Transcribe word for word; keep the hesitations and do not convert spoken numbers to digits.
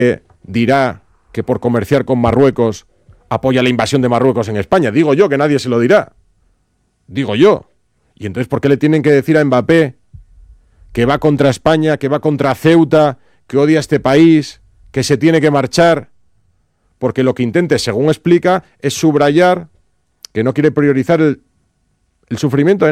dirá que por comerciar con Marruecos apoya la invasión de Marruecos en España. Digo yo, que nadie se lo dirá. Digo yo. ¿Y entonces por qué le tienen que decir a Mbappé que va contra España, que va contra Ceuta, que odia este país, que se tiene que marchar? Porque lo que intente, según explica, es subrayar que no quiere priorizar el, el sufrimiento de